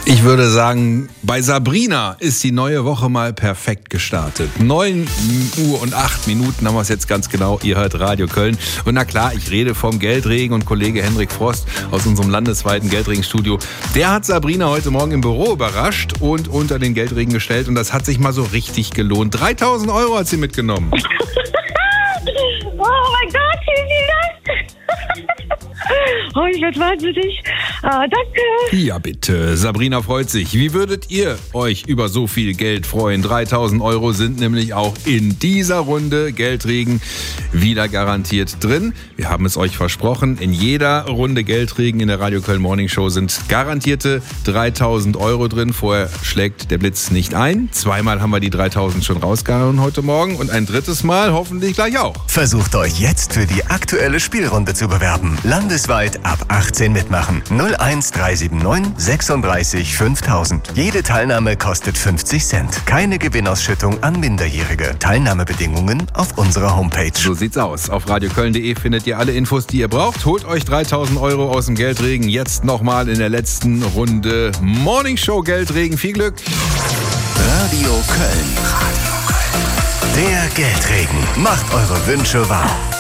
Ich würde sagen, bei Sabrina ist die neue Woche mal perfekt gestartet. 9 Uhr und 8 Minuten haben wir es jetzt ganz genau. Ihr hört Radio Köln. Und na klar, ich rede vom Geldregen und Kollege Henrik Frost aus unserem landesweiten Geldregenstudio. Der hat Sabrina heute Morgen im Büro überrascht und unter den Geldregen gestellt. Und das hat sich mal so richtig gelohnt. 3.000 Euro hat sie mitgenommen. Oh mein Gott, vielen Dank. Oh, ich werde wahnsinnig. Danke. Ja, bitte. Sabrina freut sich. Wie würdet ihr euch über so viel Geld freuen? 3.000 Euro sind nämlich auch in dieser Runde Geldregen wieder garantiert drin. Wir haben es euch versprochen. In jeder Runde Geldregen in der Radio Köln Morning Show sind garantierte 3.000 Euro drin. Vorher schlägt der Blitz nicht ein. Zweimal haben wir die 3.000 schon rausgehauen heute Morgen und ein drittes Mal hoffentlich gleich auch. Versucht euch jetzt für die aktuelle Spielrunde zu bewerben. Landesweit ab 18 mitmachen. 01379 36 5000. Jede Teilnahme kostet 50 Cent. Keine Gewinnausschüttung an Minderjährige. Teilnahmebedingungen auf unserer Homepage. So sieht's aus. Auf radioköln.de findet ihr alle Infos, die ihr braucht. Holt euch 3.000 Euro aus dem Geldregen. Jetzt nochmal in der letzten Runde Morning Show Geldregen. Viel Glück. Radio Köln. Der Geldregen. Macht eure Wünsche wahr.